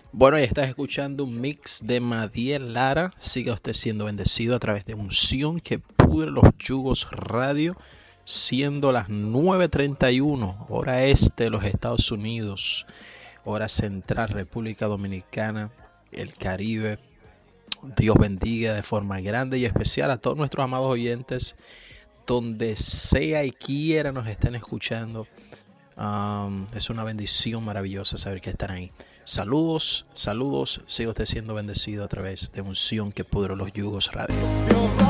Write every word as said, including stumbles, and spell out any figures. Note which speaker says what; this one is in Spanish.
Speaker 1: Bueno, ahí estás escuchando un mix de Madiel Lara. Siga usted siendo bendecido a través de Unción que pudre los yugos radio, siendo las nueve treinta y uno, hora este de los Estados Unidos, hora central, República Dominicana, el Caribe. Dios bendiga de forma grande y especial a todos nuestros amados oyentes, donde sea y quiera nos estén escuchando. Um, es una bendición maravillosa saber que están ahí. Saludos, saludos, siga usted siendo bendecido a través de Unción que pudre los yugos radio.